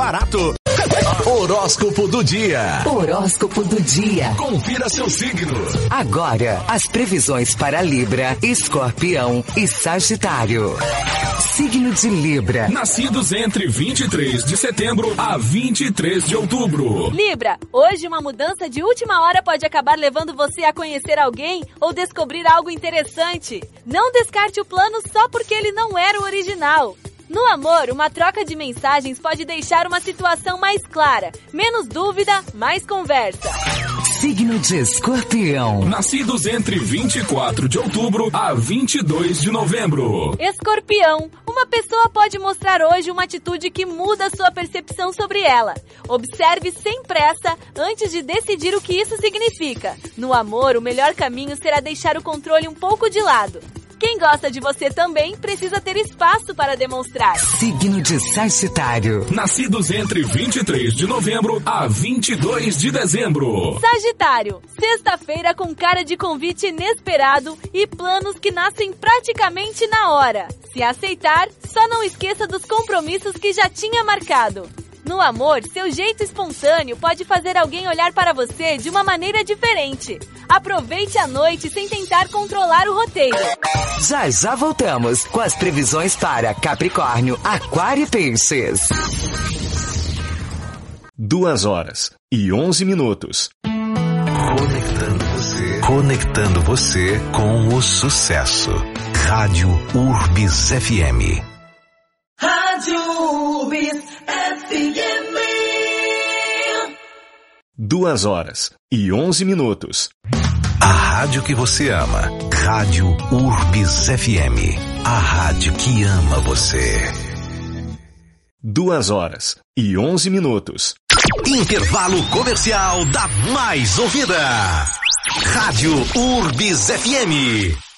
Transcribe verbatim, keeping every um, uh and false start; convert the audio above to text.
barato. Horóscopo do dia. Horóscopo do dia. Confira seu signo. Agora, as previsões para Libra, Escorpião e Sagitário. Signo de Libra. Nascidos entre vinte e três de setembro a vinte e três de outubro. Libra, hoje uma mudança de última hora pode acabar levando você a conhecer alguém ou descobrir algo interessante. Não descarte o plano só porque ele não era o original. No amor, uma troca de mensagens pode deixar uma situação mais clara. Menos dúvida, mais conversa. Signo de Escorpião. Nascidos entre vinte e quatro de outubro a vinte e dois de novembro. Escorpião, uma pessoa pode mostrar hoje uma atitude que muda sua percepção sobre ela. Observe sem pressa antes de decidir o que isso significa. No amor, o melhor caminho será deixar o controle um pouco de lado. Quem gosta de você também precisa ter espaço para demonstrar. Signo de Sagitário. Nascidos entre vinte e três de novembro a vinte e dois de dezembro. Sagitário, sexta-feira com cara de convite inesperado e planos que nascem praticamente na hora. Se aceitar, só não esqueça dos compromissos que já tinha marcado. No amor, seu jeito espontâneo pode fazer alguém olhar para você de uma maneira diferente. Aproveite a noite sem tentar controlar o roteiro. Já já voltamos com as previsões para Capricórnio, Aquário e Peixes. Duas horas e onze minutos. Conectando você. Conectando você com o sucesso. Rádio Urbis F M. Rádio Urbis F M. Duas horas e onze minutos. A rádio que você ama. Rádio Urbis F M. A rádio que ama você. Duas horas e onze minutos. Intervalo comercial da mais ouvida. Rádio Urbis F M.